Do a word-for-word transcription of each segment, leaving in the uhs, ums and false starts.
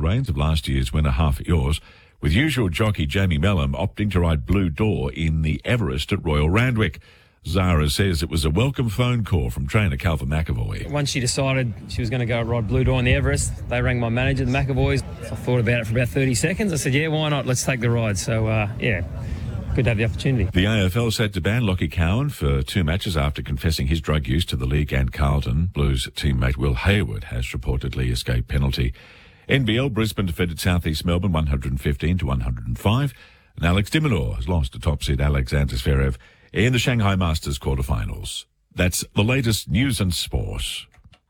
reins of last year's winner Half At Yours, with usual jockey Jamie Mellum opting to ride Blue Door in the Everest at Royal Randwick. Zara says it was a welcome phone call from trainer Calvin McAvoy. Once she decided she was going to go ride Blue Door in the Everest, they rang my manager, the McAvoys. I thought about it for about thirty seconds. I said, yeah, why not? Let's take the ride. So, uh, yeah, good to have the opportunity. The A F L set to ban Lockie Cowan for two matches after confessing his drug use to the league and Carlton. Blues teammate Will Hayward has reportedly escaped penalty. N B L, Brisbane defeated South East Melbourne one hundred fifteen to one hundred five. And Alex de Minaur has lost to top seed Alexander Zverev in the Shanghai Masters quarterfinals. That's the latest news and sport.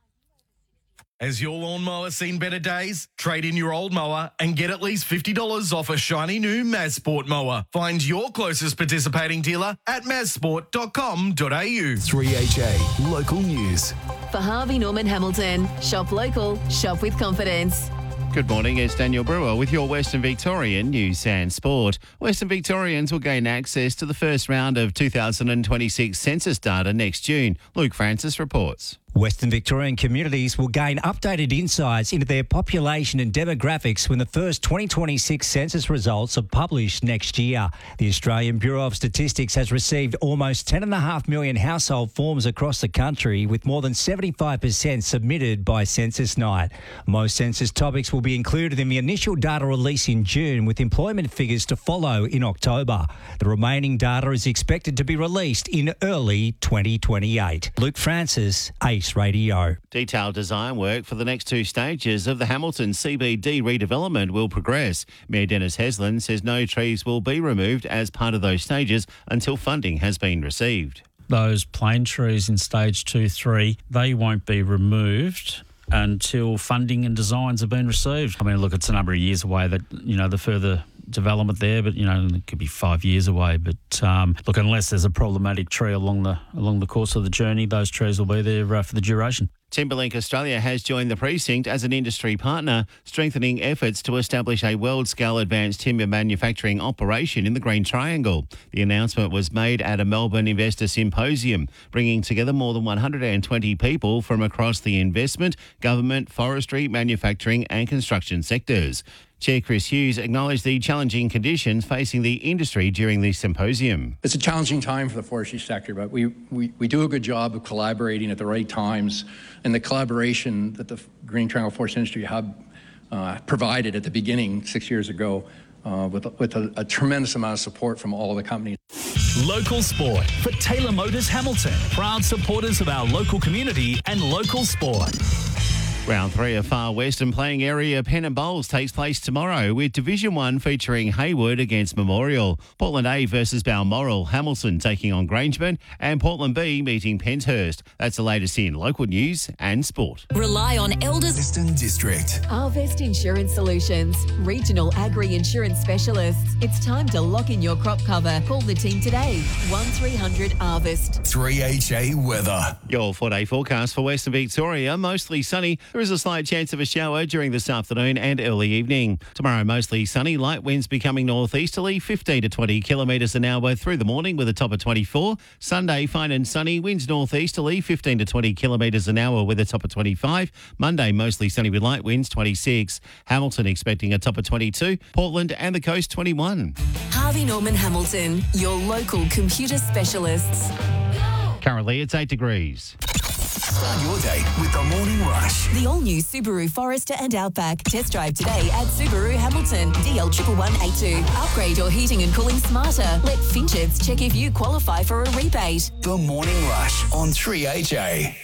Has your lawnmower seen better days? Trade in your old mower and get at least fifty dollars off a shiny new Mazsport mower. Find your closest participating dealer at mazsport dot com dot a u. three H A Local News. For Harvey Norman Hamilton, shop local, shop with confidence. Good morning, it's Daniel Brewer with your Western Victorian News and Sport. Western Victorians will gain access to the first round of two thousand twenty-six census data next June. Luke Francis reports. Western Victorian communities will gain updated insights into their population and demographics when the first twenty twenty-six census results are published next year. The Australian Bureau of Statistics has received almost ten point five million household forms across the country, with more than seventy-five percent submitted by Census Night. Most census topics will be included in the initial data release in June, with employment figures to follow in October. The remaining data is expected to be released in early twenty twenty-eight. Luke Francis, Ace Radio. Detailed design work for the next two stages of the Hamilton C B D redevelopment will progress. Mayor Dennis Heslin says no trees will be removed as part of those stages until funding has been received. Those plane trees in stage two, three, they won't be removed until funding and designs have been received. I mean, look, it's a number of years away that, you know, the further development there, but, you know, it could be five years away. But, um, look, unless there's a problematic tree along the along the course of the journey, those trees will be there uh, for the duration. Timberlink Australia has joined the precinct as an industry partner, strengthening efforts to establish a world-scale advanced timber manufacturing operation in the Green Triangle. The announcement was made at a Melbourne Investor Symposium, bringing together more than one hundred twenty people from across the investment, government, forestry, manufacturing and construction sectors. Chair Chris Hughes acknowledged the challenging conditions facing the industry during the symposium. It's a challenging time for the forestry sector, but we, we, we do a good job of collaborating at the right times, and the collaboration that the Green Triangle Forest Industry Hub uh, provided at the beginning six years ago uh, with, with a, a tremendous amount of support from all of the companies. Local sport for Taylor Motors Hamilton, proud supporters of our local community and local sport. Round three of Far Western Playing Area Pennant Bowls takes place tomorrow, with Division one featuring Hayward against Memorial, Portland A versus Balmoral, Hamilton taking on Grangeman, and Portland B meeting Penshurst. That's the latest in local news and sport. Rely on Elders Western District. Harvest Insurance Solutions, regional agri-insurance specialists. It's time to lock in your crop cover. Call the team today, one three hundred Harvest. three H A weather. Your four-day forecast for Western Victoria, mostly sunny. There is a slight chance of a shower during this afternoon and early evening. Tomorrow, mostly sunny, light winds becoming northeasterly, fifteen to twenty kilometres an hour through the morning with a top of twenty-four. Sunday, fine and sunny, winds northeasterly, fifteen to twenty kilometres an hour with a top of twenty-five. Monday, mostly sunny with light winds, twenty-six. Hamilton expecting a top of twenty-two. Portland and the coast, twenty-one. Harvey Norman Hamilton, your local computer specialists. Currently, it's eight degrees. Start your day with the Morning Rush. The all-new Subaru Forester and Outback. Test drive today at Subaru Hamilton. D L one one one eight two. Upgrade your heating and cooling smarter. Let Finchets check if you qualify for a rebate. The Morning Rush on three H A.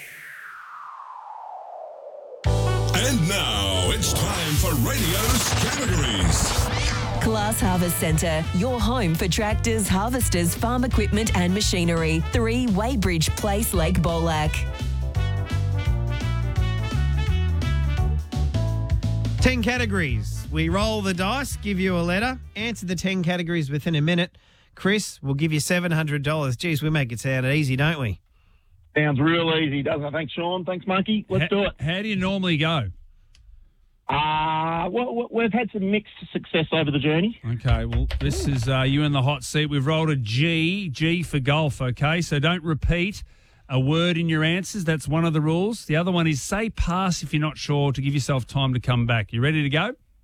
And now it's time for radio's categories. Glass Harvest Centre, your home for tractors, harvesters, farm equipment and machinery. three Weybridge Place, Lake Bolac. ten categories. We roll the dice, give you a letter, answer the ten categories within a minute. Chris, we'll give you seven hundred dollars. Geez, we make it sound easy, don't we? Sounds real easy, doesn't it? Thanks, Sean. Thanks, Monkey. Let's how, do it. How do you normally go? Uh, well, we've had some mixed success over the journey. Okay, well, this is uh, you in the hot seat. We've rolled a G, G for golf, okay? So don't repeat a word in your answers. That's one of the rules. The other one is say pass if you're not sure, to give yourself time to come back. You ready to go?